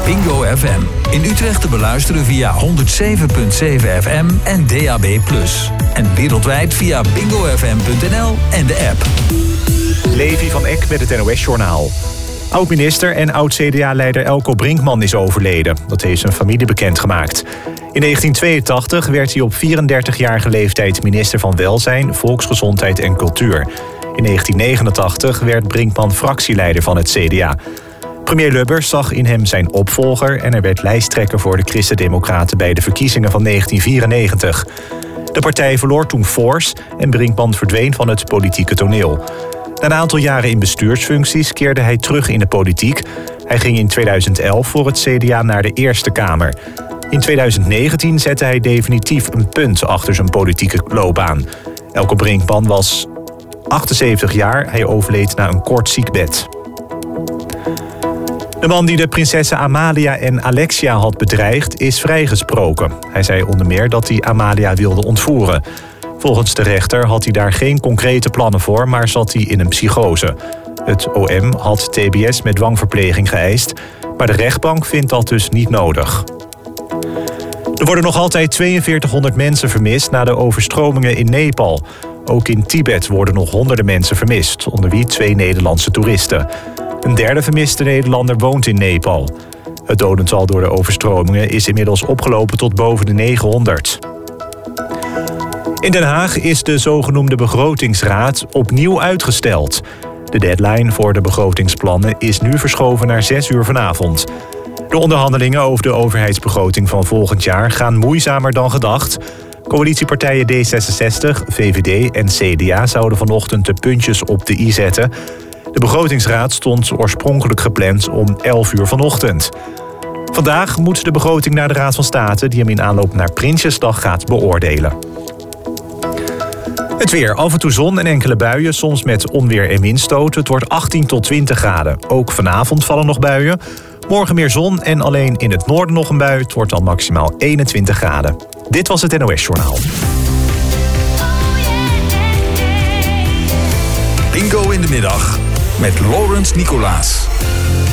Bingo FM. In Utrecht te beluisteren via 107.7 FM en DAB+. En wereldwijd via bingofm.nl en de app. Levi van Eck met het NOS-journaal. Oud-minister en oud-CDA-leider Elko Brinkman is overleden. Dat heeft zijn familie bekendgemaakt. In 1982 werd hij op 34-jarige leeftijd minister van Welzijn, Volksgezondheid en Cultuur. In 1989 werd Brinkman fractieleider van het CDA. Premier Lubbers zag in hem zijn opvolger en er werd lijsttrekker voor de Christen-Democraten bij de verkiezingen van 1994. De partij verloor toen fors en Brinkman verdween van het politieke toneel. Na een aantal jaren in bestuursfuncties keerde hij terug in de politiek. Hij ging in 2011 voor het CDA naar de Eerste Kamer. In 2019 zette hij definitief een punt achter zijn politieke loopbaan. Elko Brinkman was 78 jaar. Hij overleed na een kort ziekbed. De man die de prinsessen Amalia en Alexia had bedreigd is vrijgesproken. Hij zei onder meer dat hij Amalia wilde ontvoeren. Volgens de rechter had hij daar geen concrete plannen voor, maar zat hij in een psychose. Het OM had TBS met dwangverpleging geëist, maar de rechtbank vindt dat dus niet nodig. Er worden nog altijd 4200 mensen vermist na de overstromingen in Nepal. Ook in Tibet worden nog honderden mensen vermist, onder wie 2 Nederlandse toeristen. Een derde vermiste Nederlander woont in Nepal. Het dodental door de overstromingen is inmiddels opgelopen tot boven de 900. In Den Haag is de zogenoemde begrotingsraad opnieuw uitgesteld. De deadline voor de begrotingsplannen is nu verschoven naar 6 uur vanavond. De onderhandelingen over de overheidsbegroting van volgend jaar gaan moeizamer dan gedacht. Coalitiepartijen D66, VVD en CDA zouden vanochtend de puntjes op de i zetten. De begrotingsraad stond oorspronkelijk gepland om 11 uur vanochtend. Vandaag moet de begroting naar de Raad van State, die hem in aanloop naar Prinsjesdag gaat beoordelen. Het weer, af en toe zon en enkele buien, soms met onweer en windstoten. Het wordt 18 tot 20 graden. Ook vanavond vallen nog buien. Morgen meer zon en alleen in het noorden nog een bui. Het wordt dan maximaal 21 graden. Dit was het NOS-journaal. Bingo in de middag met Laurens Nicolaas.